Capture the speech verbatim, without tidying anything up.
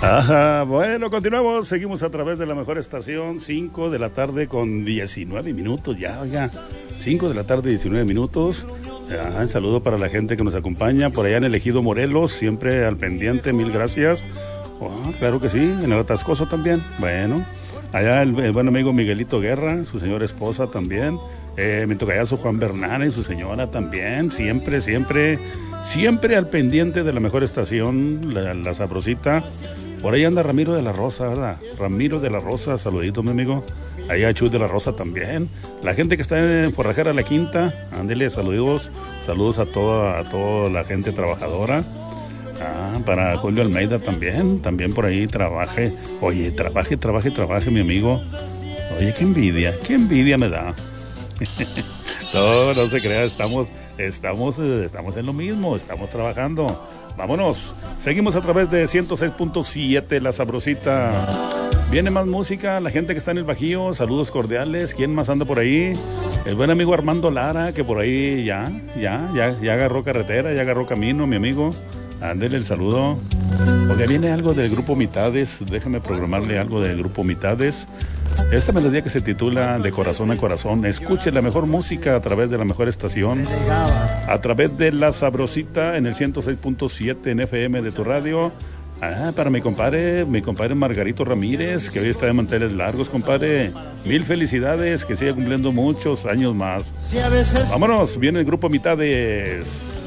Ajá, bueno, continuamos, seguimos a través de la mejor estación, cinco de la tarde con diecinueve minutos, ya, oiga, cinco de la tarde, diecinueve minutos. Ajá, un saludo para la gente que nos acompaña por allá en el Ejido Morelos, siempre al pendiente, mil gracias. Oh, claro que sí, en el Atascoso también, bueno, allá el, el buen amigo Miguelito Guerra, su señora esposa también, eh, mi tocayazo Juan Bernal y su señora también, siempre, siempre, siempre al pendiente de la mejor estación, la, la Sabrosita. Por ahí anda Ramiro de la Rosa, ¿verdad? Ramiro de la Rosa, saludito, mi amigo. Ahí a Chus de la Rosa también. La gente que está en Forrajera La Quinta, ándele, saludos. Saludos a toda, a toda la gente trabajadora. Ah, para Julio Almeida también, también por ahí trabaje. Oye, trabaje, trabaje, trabaje, mi amigo. Oye, qué envidia, qué envidia me da. No, no se crea, estamos, estamos, estamos en lo mismo, estamos trabajando. Vámonos, seguimos a través de ciento seis punto siete, La Sabrosita. Viene más música, la gente que está en el Bajío, saludos cordiales. ¿Quién más anda por ahí? El buen amigo Armando Lara, que por ahí ya, ya, ya, ya agarró carretera, ya agarró camino, mi amigo. Ándele el saludo. Porque viene algo del grupo Mitades, déjame programarle algo del grupo Mitades. Esta melodía que se titula De Corazón a Corazón. Escuche la mejor música a través de la mejor estación, a través de La Sabrosita en el ciento seis punto siete en F M de tu radio. Ah, para mi compadre, mi compadre Margarito Ramírez, que hoy está de manteles largos, compadre. Mil felicidades, que siga cumpliendo muchos años más. Vámonos, viene el grupo Mitades.